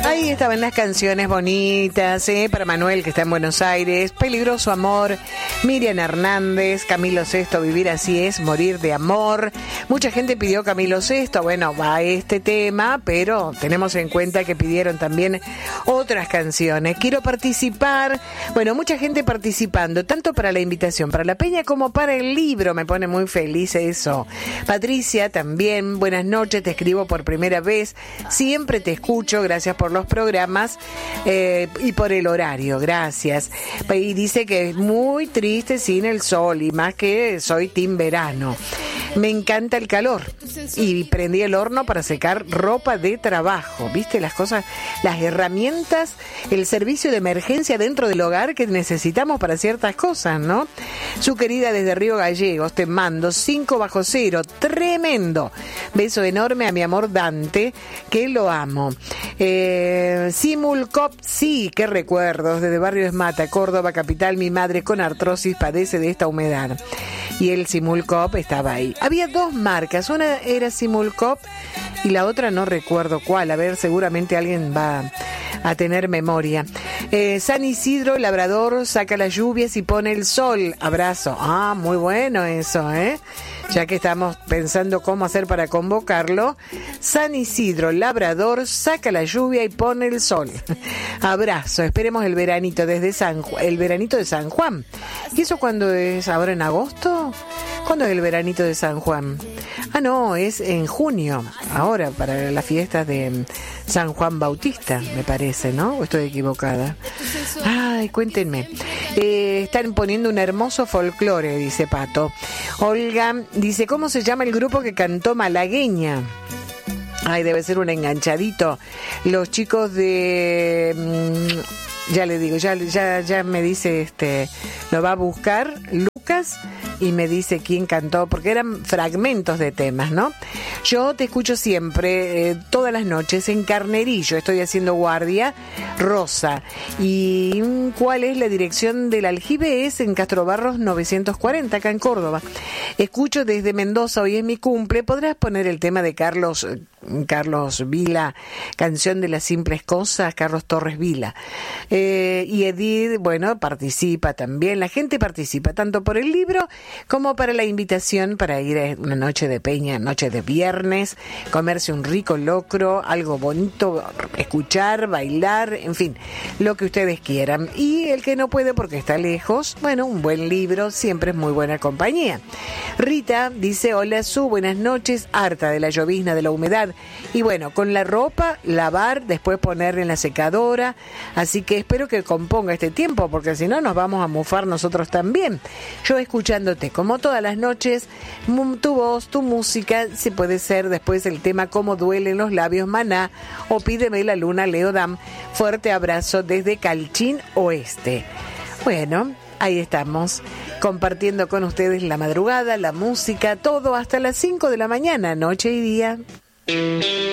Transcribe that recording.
Ahí estaban las canciones bonitas, para Manuel, que está en Buenos Aires, Peligroso Amor, Miriam Hernández, Camilo Sesto, Vivir así es, Morir de amor. Mucha gente pidió Camilo Sesto, bueno, va este tema, pero tenemos en cuenta que pidieron también otras canciones. Quiero participar, bueno, mucha gente participando, tanto para la invitación, para la peña como para el libro, me pone muy feliz eso. Patricia también, buenas noches, te escribo por primera vez, siempre te escucho, gracias por los programas y por el horario, gracias. Y dice que es muy triste sin el sol y más que soy team verano. Me encanta el calor y prendí el horno para secar ropa de trabajo. ¿Viste las cosas, las herramientas, el servicio de emergencia dentro del hogar que necesitamos para ciertas cosas, ¿no? Su querida desde Río Gallegos, te mando 5 bajo cero, tremendo. Beso enorme a mi amor Dante, que lo amo. Simulcop, sí, qué recuerdos, desde Barrio Esmata, Córdoba, capital, mi madre con artrosis padece de esta humedad. Y el Simulcop estaba ahí. Había dos marcas, una era Simulcop y la otra no recuerdo cuál. A ver, seguramente alguien va a tener memoria. San Isidro, labrador, saca las lluvias y pone el sol. Abrazo. Ah, muy bueno eso, ya que estamos pensando cómo hacer para convocarlo. San Isidro, labrador, saca la lluvia y pone el sol. Abrazo, esperemos el veranito el veranito de San Juan. ¿Y eso cuándo es? ¿Ahora en agosto? ¿Cuándo es el veranito de San Juan? Ah, no, es en junio, ahora para las fiestas de San Juan Bautista, me parece, ¿no? ¿O estoy equivocada? Ay, cuéntenme. Están poniendo un hermoso folclore, dice Pato. Olga dice, ¿cómo se llama el grupo que cantó Malagueña? Ay, debe ser un enganchadito. Los chicos de... ya le digo, ya me dice, lo va a buscar Lucas y me dice quién cantó, porque eran fragmentos de temas, ¿no? Yo te escucho siempre, todas las noches, en Carnerillo, estoy haciendo guardia, Rosa. ¿Y cuál es la dirección del aljibe? Es en Castro Barros 940, acá en Córdoba. Escucho desde Mendoza, hoy es mi cumple, ¿podrás poner el tema de Carlos Vila, Canción de las Simples Cosas, Carlos Torres Vila? Y Edith, bueno, participa también, la gente participa tanto por el libro como para la invitación para ir a una noche de peña, noche de viernes, comerse un rico locro, algo bonito, escuchar, bailar, en fin, lo que ustedes quieran. Y el que no puede porque está lejos, bueno, un buen libro siempre es muy buena compañía. Rita dice, hola Su, buenas noches, harta de la llovizna, de la humedad, y bueno, con la ropa, lavar, después poner en la secadora, así que espero que componga este tiempo, porque si no nos vamos a mufar nosotros también. Yo escuchándote, como todas las noches, tu voz, tu música, si puede ser después el tema Cómo duelen los labios, Maná, o Pídeme la luna, Leodam. Fuerte abrazo desde Calchín Oeste. Bueno, ahí estamos, compartiendo con ustedes la madrugada, la música, todo hasta las 5 de la mañana, noche y día.